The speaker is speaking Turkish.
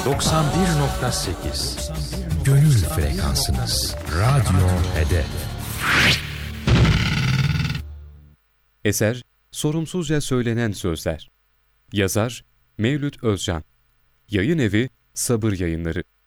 91.8 Gönül frekansınız. Radyo Hedef. Eser, Sorumsuzca Söylenen Sözler. Yazar, Mevlüt Özcan. Yayın evi, Sabır Yayınları.